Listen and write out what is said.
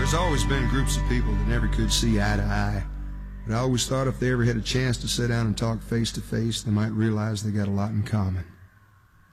There's always been groups of people that never could see eye to eye, but I always thought if they ever had a chance to sit down and talk face to face, they might realize they got a lot in common.